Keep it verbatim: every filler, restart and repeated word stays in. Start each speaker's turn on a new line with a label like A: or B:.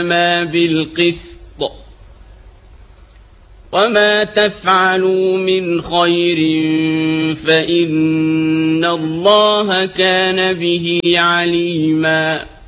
A: بالقسط وما تفعلوا من خير فإن الله كان به عليما